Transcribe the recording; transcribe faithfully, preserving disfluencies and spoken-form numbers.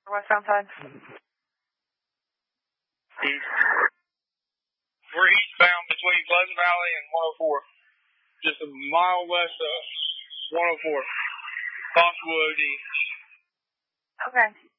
Westbound side. East. We're eastbound between Pleasant Valley and one oh four. Just a mile west of one oh four. Possible O D. Okay.